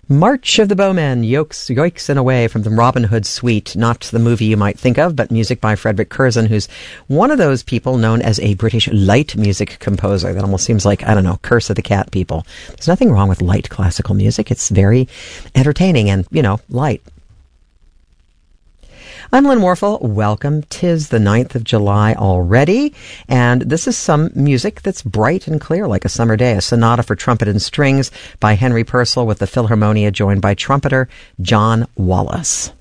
March of the Bowmen, Yoicks and Away from the Robin Hood Suite. Not the movie you might think of, but music by Frederick Curzon, who's one of those people known as a British light music composer. That almost seems like, I don't know, Curse of the Cat people. There's nothing wrong with light classical music. It's very entertaining and, light. I'm Lynn Warfel. Welcome. 'Tis the 9th of July already, and this is some music that's bright and clear like a summer day. A sonata for trumpet and strings by Henry Purcell with the Philharmonia, joined by trumpeter John Wallis.